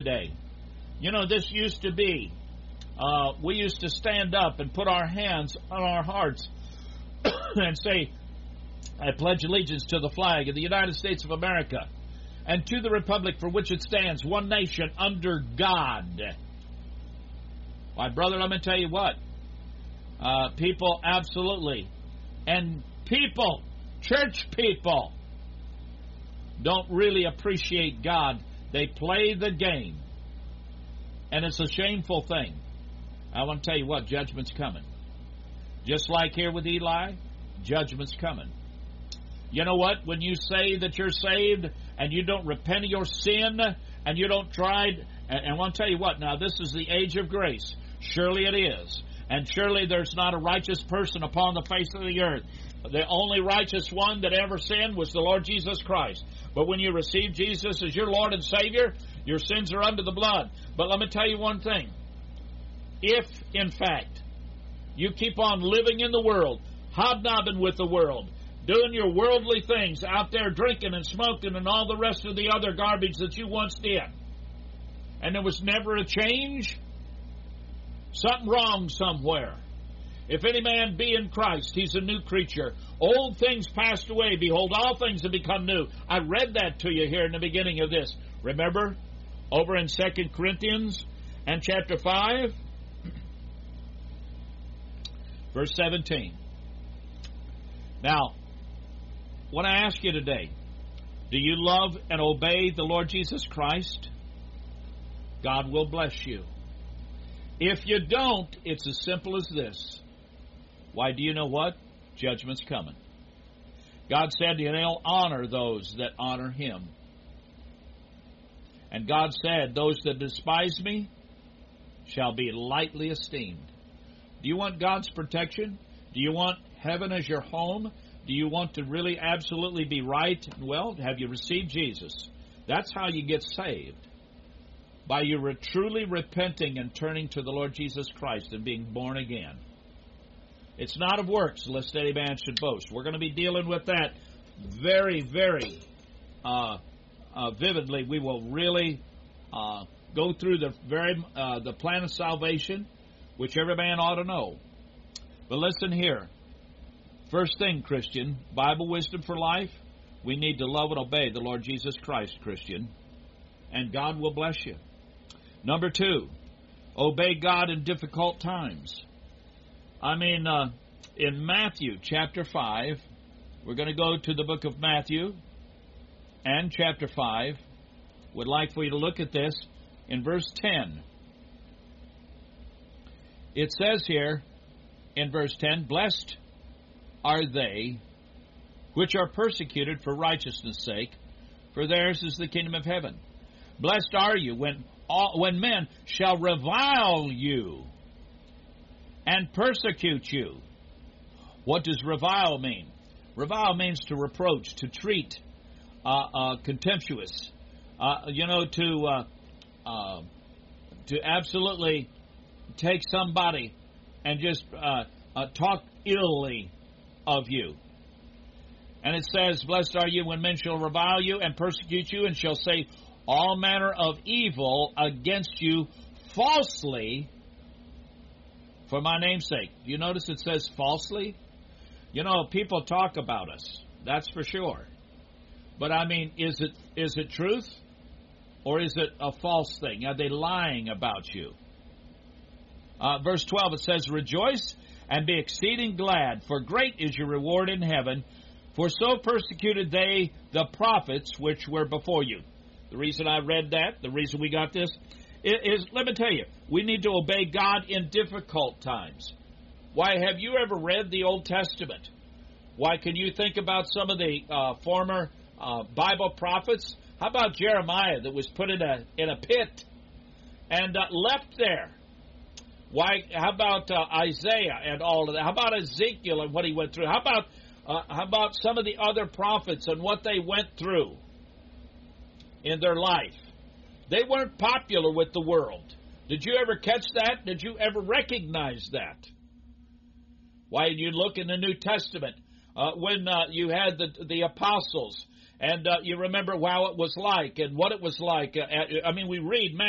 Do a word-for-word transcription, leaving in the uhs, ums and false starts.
today. You know, this used to be, uh, we used to stand up and put our hands on our hearts and say, I pledge allegiance to the flag of the United States of America and to the republic for which it stands, one nation under God. Why, brother, let me tell you what. Uh, people absolutely, and people, church people, don't really appreciate God. They play the game. And it's a shameful thing. I want to tell you what, judgment's coming. Just like here with Eli, judgment's coming. You know what? When you say that you're saved and you don't repent of your sin and you don't try, and, and I want to tell you what, now this is the age of grace. Surely it is. And surely there's not a righteous person upon the face of the earth. The only righteous one that ever sinned was the Lord Jesus Christ. But when you receive Jesus as your Lord and Savior, your sins are under the blood. But let me tell you one thing. If, in fact, you keep on living in the world, hobnobbing with the world, doing your worldly things, out there drinking and smoking and all the rest of the other garbage that you once did, and there was never a change, something wrong somewhere. If any man be in Christ, he's a new creature. Old things passed away. Behold, all things have become new. I read that to you here in the beginning of this. Remember, over in Second Corinthians and chapter five, verse seventeen. Now, what I ask you today, do you love and obey the Lord Jesus Christ? God will bless you. If you don't, it's as simple as this. Why, do you know what? Judgment's coming. God said He'll honor those that honor Him. And God said, those that despise me shall be lightly esteemed. Do you want God's protection? Do you want heaven as your home? Do you want to really absolutely be right? Well, have you received Jesus? That's how you get saved. By you re- truly repenting and turning to the Lord Jesus Christ and being born again. It's not of works, lest any man should boast. We're going to be dealing with that very, very uh, uh, vividly. We will really uh, go through the very uh, the plan of salvation, which every man ought to know. But listen here. First thing, Christian, Bible wisdom for life, we need to love and obey the Lord Jesus Christ, Christian, and God will bless you. Number two, obey God in difficult times. I mean, uh, in Matthew chapter five, we're going to go to the book of Matthew and chapter five. Would like for you to look at this in verse ten. It says here in verse ten, blessed are they which are persecuted for righteousness' sake, for theirs is the kingdom of heaven. Blessed are you when all, when men shall revile you and persecute you. What does revile mean? Revile means to reproach, to treat, uh, uh, contemptuous. Uh, you know, to uh, uh, to absolutely take somebody and just uh, uh, talk illy of you. And it says, blessed are you when men shall revile you and persecute you, and shall say all manner of evil against you falsely for my name's sake. Do you notice it says falsely? You know, people talk about us. That's for sure. But I mean, is it is it truth? Or is it a false thing? Are they lying about you? Uh, verse twelve, it says, rejoice and be exceeding glad, for great is your reward in heaven, for so persecuted they the prophets which were before you. The reason I read that, the reason we got this, is, let me tell you, we need to obey God in difficult times. Why, have you ever read the Old Testament? Why, can you think about some of the uh, former uh, Bible prophets? How about Jeremiah that was put in a in a pit and uh, left there? Why? How about uh, Isaiah and all of that? How about Ezekiel and what he went through? How about uh, how about some of the other prophets and what they went through in their life? They weren't popular with the world. Did you ever catch that? Did you ever recognize that? Why, you look in the New Testament uh, when uh, you had the the apostles, and uh, you remember how it was like and what it was like. Uh, I mean, we read, man.